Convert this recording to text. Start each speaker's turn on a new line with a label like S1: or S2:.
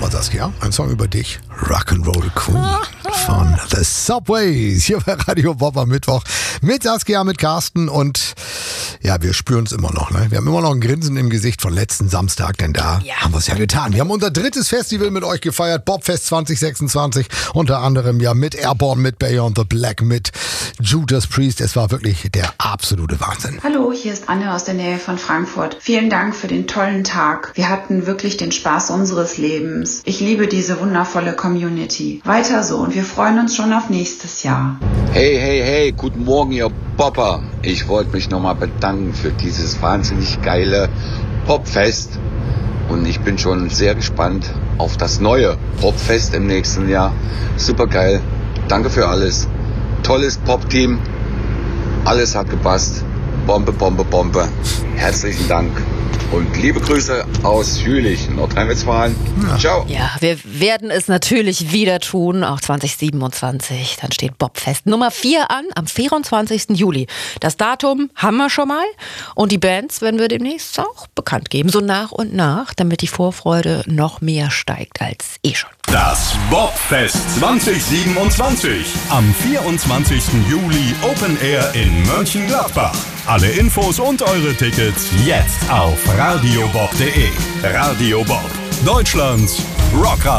S1: Saskia, ein Song über dich. Rock'n'Roll Queen von The Subways. Hier bei Radio Bob am Mittwoch. Mit Saskia, mit Carsten und ja, wir spüren es immer noch. Ne? Wir haben immer noch ein Grinsen im Gesicht von letzten Samstag, denn da haben wir es ja getan. Wir haben unser drittes Festival mit euch gefeiert, Bobfest 2026. Unter anderem ja mit Airborne, mit Beyond the Black, mit Judas Priest. Es war wirklich der absolute Wahnsinn.
S2: Hallo, hier ist Anne aus der Nähe von Frankfurt. Vielen Dank für den tollen Tag. Wir hatten wirklich den Spaß unseres Lebens. Ich liebe diese wundervolle Community. Weiter so und wir freuen uns schon auf nächstes Jahr.
S3: Hey, guten Morgen, ihr Bopper. Ich wollte mich nochmal bedanken für dieses wahnsinnig geile Popfest. Und ich bin schon sehr gespannt auf das neue Popfest im nächsten Jahr. Super geil. Danke für alles. Tolles Pop-Team. Alles hat gepasst. Bombe. Herzlichen Dank. Und liebe Grüße aus Jülich, Nordrhein-Westfalen. Ja. Ciao.
S4: Ja, wir werden es natürlich wieder tun, auch 2027. Dann steht Bobfest Nummer 4 an, am 24. Juli. Das Datum haben wir schon mal. Und die Bands werden wir demnächst auch bekannt geben, so nach und nach, damit die Vorfreude noch mehr steigt als schon.
S5: Das Bobfest 2027. Am 24. Juli Open Air in Mönchengladbach. Alle Infos und eure Tickets jetzt auf radiobob.de. Radio Bob, Deutschlands Rockradio.